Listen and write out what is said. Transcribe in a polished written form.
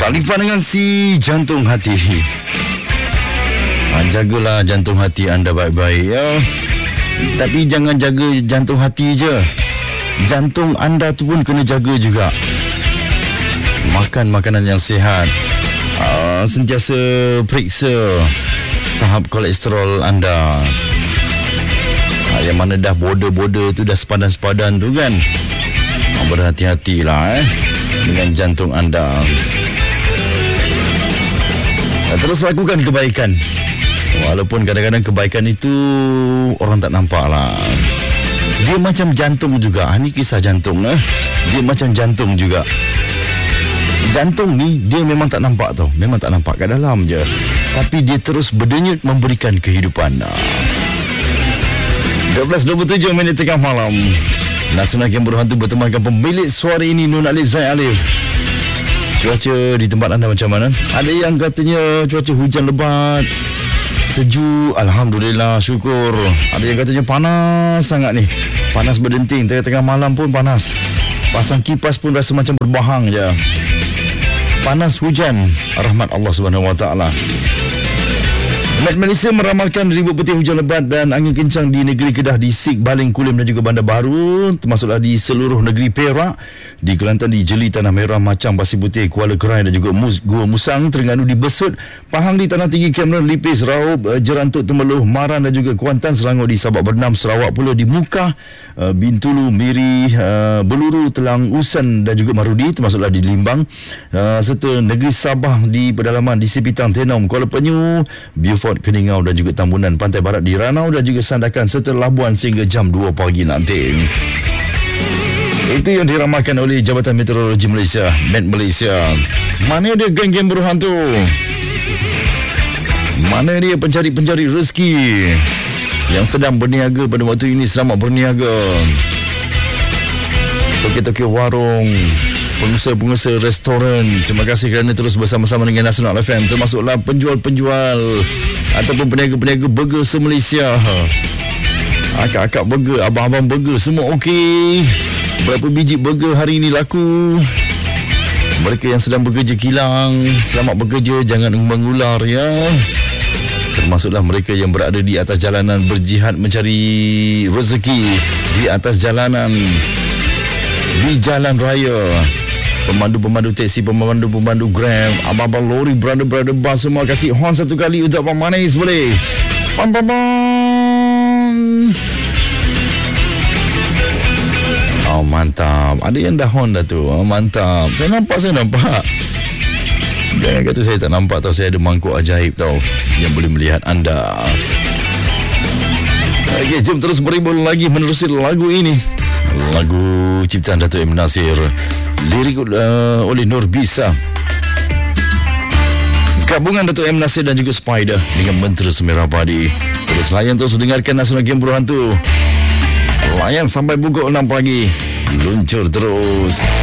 Alifah dengan si jantung hati. Jagalah jantung hati anda baik-baik ya. Tapi jangan jaga jantung hati je, jantung anda tu pun kena jaga juga. Makan makanan yang sihat, sentiasa periksa tahap kolesterol anda. Yang mana dah border-border tu dah sepadan-sepadan tu kan, berhati-hatilah dengan jantung anda. Terus lakukan kebaikan, walaupun kadang-kadang kebaikan itu orang tak nampak lah. Dia macam jantung juga. Ini kisah jantung dia macam jantung juga. Jantung ni dia memang tak nampak tau, memang tak nampak kat dalam je, tapi dia terus berdenyut memberikan kehidupan. 12.27 minit tengah malam. Nasional Game Berhantu bertemankan pemilik suara ini, Nun Alif Zaid Alif. Cuaca di tempat anda macam mana? Ada yang katanya cuaca hujan lebat, sejuk, alhamdulillah, syukur. Ada yang katanya panas sangat ni, panas berdenting, tengah-tengah malam pun panas. Pasang kipas pun rasa macam berbahang je. Panas hujan, rahmat Allah Subhanahu Wa Taala. Met Malaysia meramalkan ribuan petir hujan lebat dan angin kencang di negeri Kedah, di Sik, Baling, Kulim dan juga Bandar Baru, termasuklah di seluruh negeri Perak, di Kelantan, di Jeli, Tanah Merah, Macang, Pasir Putih, Kuala Kerai dan juga Gua Musang, Terengganu, di Besut, Pahang, di Tanah Tinggi, Cameron, Lipis, Raub, Jerantuk, Temeloh, Maran dan juga Kuantan, Selangor, di Sabak Bernam, Sarawak pula, di Mukah, Bintulu, Miri, Beluru, Telang, Usan dan juga Marudi, termasuklah di Limbang, serta negeri Sabah, di pedalaman di Sipitang, Tenom, Kuala Penyu, Beaufort, Keningau dan juga Tambunan, Pantai Barat di Ranau dan juga Sandakan serta Labuan sehingga jam 2 pagi nanti. Itu yang diramalkan oleh Jabatan Meteorologi Malaysia, Met Malaysia. Mana dia geng-geng berhantu? Mana dia pencari-pencari rezeki yang sedang berniaga pada waktu ini? Selamat berniaga. Toki-toki warung, pengusaha-pengusaha restoran, terima kasih kerana terus bersama-sama dengan Nasional FM, termasuklah penjual-penjual ataupun peniaga-peniaga burger se-Malaysia. Akak-akak burger, abang-abang burger, semua okey. Berapa biji burger hari ini laku? Mereka yang sedang bekerja kilang, selamat bekerja, jangan mengular ya. Termasuklah mereka yang berada di atas jalanan berjihad mencari rezeki di atas jalanan, di jalan raya. Pemandu-pemandu teksi, pemandu-pemandu Grab, abang-abang lori, brother-brother bus, semua kasih horn satu kali untuk Abang Manis boleh. Pam-pam-pam. Oh mantap. Ada yang dah horn dah tu. Oh, mantap. Saya nampak. Jangan kata saya tak nampak tau. Saya ada mangkuk ajaib tau yang boleh melihat anda. Okey, jom terus beribul lagi menerusi lagu ini. Lagu ciptaan Dato' M. Nasir, lirik oleh Nur Bisa, gabungan Dato' M. Nasir dan juga Spider dengan Mentera Semerah Padi. Terus layan, terus dengarkan Nasional Game Berhantu. Layan sampai pukul 6 pagi. Luncur terus.